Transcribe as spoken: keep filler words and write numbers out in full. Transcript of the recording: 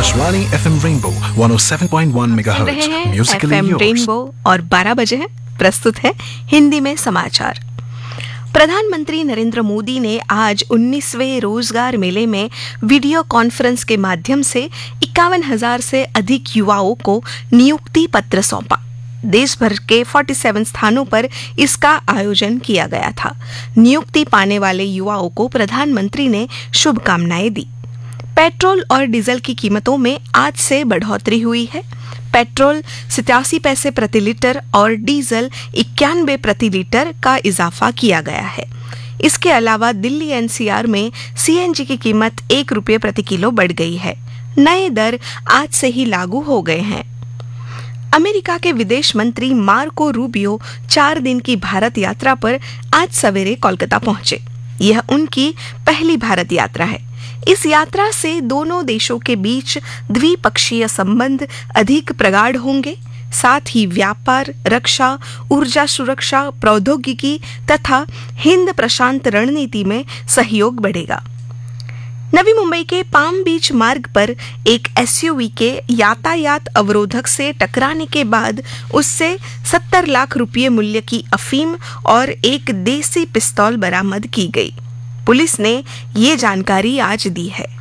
Akashvani FM rainbow one O seven point one megahertz रहे हैं Musically FM yours. Rainbow और बारह बजे हैं, प्रस्तुत है हिंदी में समाचार। प्रधानमंत्री नरेंद्र मोदी ने आज उन्नीसवें रोजगार मेले में वीडियो कॉन्फ्रेंस के माध्यम से इक्यावन हजार से अधिक युवाओं को नियुक्ति पत्र सौंपा। देश भर के सैंतालीस स्थानों पर इसका आयोजन किया गया था। नियुक्ति पाने वाले युवाओं को प्रधानमंत्री ने शुभकामनाएं दी। पेट्रोल और डीजल की कीमतों में आज से बढ़ोतरी हुई है। पेट्रोल सतासी पैसे प्रति लीटर और डीजल इक्यानवे प्रति लीटर का इजाफा किया गया है। इसके अलावा दिल्ली एनसीआर में सीएनजी की कीमत एक रुपये प्रति किलो बढ़ गई है। नए दर आज से ही लागू हो गए हैं। अमेरिका के विदेश मंत्री मार्को रूबियो चार दिन की भारत यात्रा पर आज सवेरे कोलकाता पहुंचे। यह उनकी पहली भारत यात्रा है। इस यात्रा से दोनों देशों के बीच द्विपक्षीय संबंध अधिक प्रगाढ़ होंगे। साथ ही व्यापार, रक्षा, ऊर्जा सुरक्षा, प्रौद्योगिकी तथा हिंद प्रशांत रणनीति में सहयोग बढ़ेगा। नवी मुंबई के पाम बीच मार्ग पर एक एसयूवी के यातायात अवरोधक से टकराने के बाद उससे सत्तर लाख रुपये मूल्य की अफीम और एक देसी पिस्तौल बरामद की गई। पुलिस ने ये जानकारी आज दी है।